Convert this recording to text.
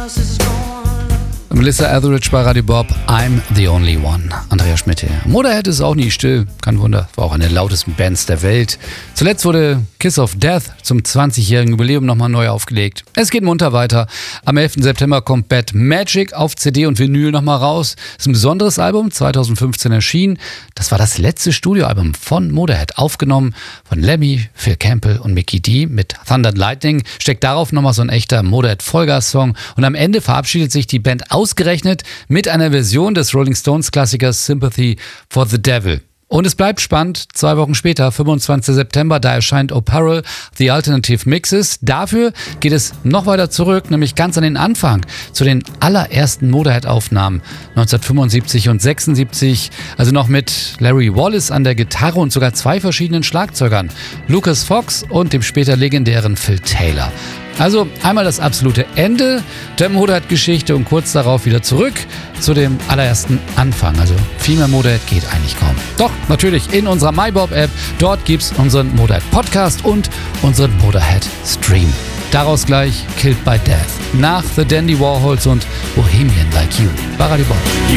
Melissa Etheridge bei Radio Bob, I'm the only one. Andreas Schmidt hier. Motorhead ist auch nie still, kein Wunder, war auch eine der lautesten Bands der Welt. Zuletzt wurde Kiss of Death zum 20-jährigen Jubiläum nochmal neu aufgelegt. Es geht munter weiter. Am 11. September kommt Bad Magic auf CD und Vinyl nochmal raus. Das ist ein besonderes Album, 2015 erschienen. Das war das letzte Studioalbum von Motorhead, aufgenommen von Lemmy, Phil Campbell und Mikkey Dee mit Thunder and Lightning. Steckt darauf nochmal so ein echter Motorhead-Vollgas-Song. Und am Ende verabschiedet sich die Band ausgerechnet mit einer Version des Rolling Stones-Klassikers Sympathy for the Devil. Und es bleibt spannend, 2 Wochen später, 25. September, da erscheint O'Parrell, The Alternative Mixes. Dafür geht es noch weiter zurück, nämlich ganz an den Anfang, zu den allerersten Motorhead-Aufnahmen 1975 und 76, also noch mit Larry Wallace an der Gitarre und sogar 2 verschiedenen Schlagzeugern, Lucas Fox und dem später legendären Phil Taylor. Also einmal das absolute Ende der Motorhead-Geschichte und kurz darauf wieder zurück zu dem allerersten Anfang. Also viel mehr Motorhead geht eigentlich kaum. Doch, natürlich in unserer MyBob-App. Dort gibt's unseren Motorhead-Podcast und unseren Motorhead-Stream. Daraus gleich Killed by Death. Nach The Dandy Warhols und Bohemian Like You bei Radio Bob.